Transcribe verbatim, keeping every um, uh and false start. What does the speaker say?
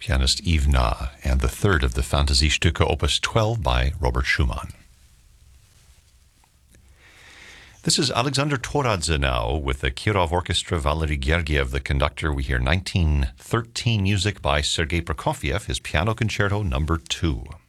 pianist Yves Na, and the third of the Fantasiestücke Opus twelve by Robert Schumann. This is Alexander Toradze now with the Kirov Orchestra, Valery Gergiev, the conductor. We hear nineteen thirteen music by Sergei Prokofiev, his Piano Concerto number two.